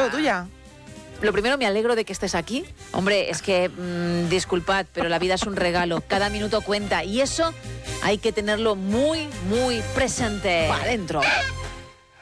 todo tuya. Lo primero, me alegro de que estés aquí. Hombre, es que, disculpad, pero la vida es un regalo. Cada minuto cuenta y eso hay que tenerlo muy, muy presente. Para adentro.